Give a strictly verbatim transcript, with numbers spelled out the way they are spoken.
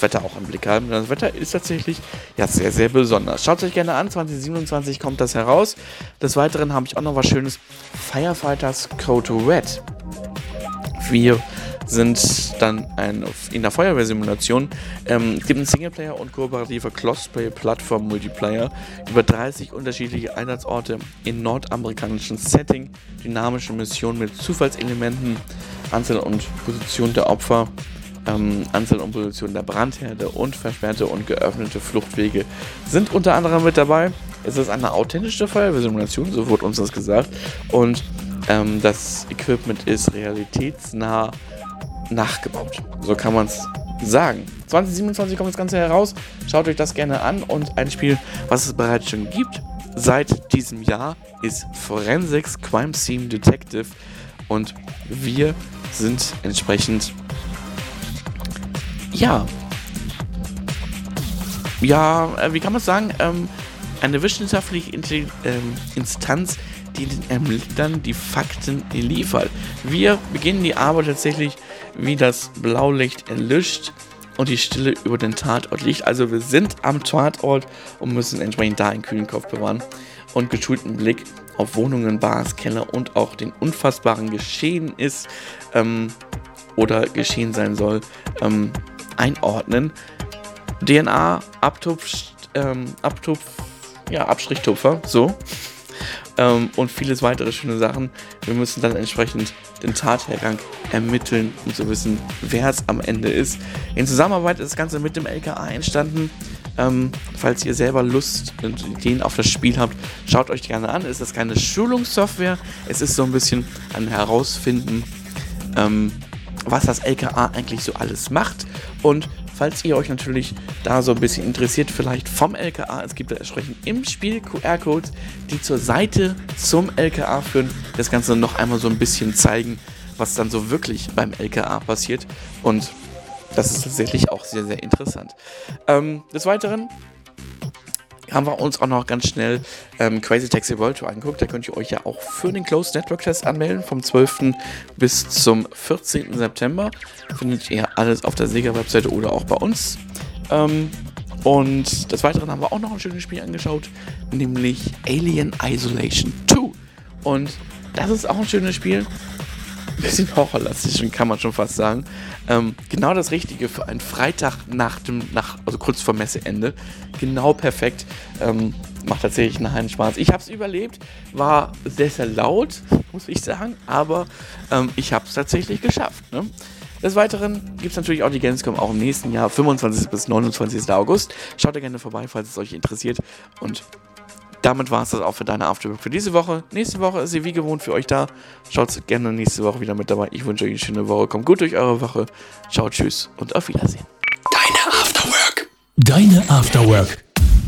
Wetter auch im Blick haben. Das Wetter ist tatsächlich ja sehr, sehr besonders. Schaut es euch gerne an, zwanzig siebenundzwanzig kommt das heraus. Des Weiteren habe ich auch noch was Schönes. Firefighters Code Red. Wir sind dann ein, in der Feuerwehrsimulation. Ähm, es gibt einen Singleplayer und kooperative Crossplay-Plattform-Multiplayer über dreißig unterschiedliche Einsatzorte in nordamerikanischen Setting, dynamische Missionen mit Zufallselementen, Anzahl und Position der Opfer, ähm, Anzahl und Position der Brandherde und versperrte und geöffnete Fluchtwege sind unter anderem mit dabei. Es ist eine authentische Feuerwehrsimulation, so wurde uns das gesagt, und ähm, das Equipment ist realitätsnah nachgebaut. So kann man es sagen. zwanzig siebenundzwanzig kommt das Ganze heraus. Schaut euch das gerne an. Und ein Spiel, was es bereits schon gibt, seit diesem Jahr, ist Forensics Crime Scene Detective. Und wir sind entsprechend, ja, ja, äh, wie kann man es sagen, ähm, eine wissenschaftliche Intelli- ähm, Instanz, die den Ermittlern die Fakten liefert. Wir beginnen die Arbeit tatsächlich, wie das Blaulicht erlischt und die Stille über den Tatort liegt. Also wir sind am Tatort und müssen entsprechend da einen kühlen Kopf bewahren und geschulten Blick auf Wohnungen, Bars, Keller und auch den unfassbaren Geschehen ist ähm, oder geschehen sein soll, ähm, einordnen. D N A, Abtupf, ähm, Abtupf, ja, Abstrichtupfer, so. Ähm, und vieles weitere schöne Sachen. Wir müssen dann entsprechend den Tathergang ermitteln, um zu wissen, wer es am Ende ist. In Zusammenarbeit ist das Ganze mit dem L K A entstanden. Ähm, falls ihr selber Lust und Ideen auf das Spiel habt, schaut euch gerne an. Es ist keine Schulungssoftware, es ist so ein bisschen ein Herausfinden, ähm, was das L K A eigentlich so alles macht. Und falls ihr euch natürlich da so ein bisschen interessiert, vielleicht vom L K A, es gibt da entsprechend im Spiel Q R-Codes, die zur Seite zum L K A führen, das Ganze noch einmal so ein bisschen zeigen, was dann so wirklich beim L K A passiert. Und das ist tatsächlich auch sehr, sehr interessant. Ähm, des Weiteren haben wir uns auch noch ganz schnell ähm, Crazy Taxi World Tour angeguckt. Da könnt ihr euch ja auch für den Closed Network Test anmelden. Vom zwölften bis zum vierzehnten September findet ihr alles auf der Sega-Webseite oder auch bei uns. Ähm, und des Weiteren haben wir auch noch ein schönes Spiel angeschaut, nämlich Alien Isolation zwei. Und das ist auch ein schönes Spiel. Ein bisschen horrorlastig, kann man schon fast sagen. Ähm, genau das Richtige für einen Freitag nach dem, nach, also kurz vor Messeende. Genau perfekt. Ähm, macht tatsächlich einen heiden Spaß. Ich habe es überlebt, war sehr, sehr laut, muss ich sagen, aber ähm, ich habe es tatsächlich geschafft. Ne? Des Weiteren gibt es natürlich auch die Gamescom auch im nächsten Jahr, fünfundzwanzigsten bis neunundzwanzigsten August. Schaut da gerne vorbei, falls es euch interessiert. Und damit war es das auch für deine Afterwork für diese Woche. Nächste Woche ist sie wie gewohnt für euch da. Schaut gerne nächste Woche wieder mit dabei. Ich wünsche euch eine schöne Woche. Kommt gut durch eure Woche. Ciao, tschüss und auf Wiedersehen. Deine Afterwork. Deine Afterwork.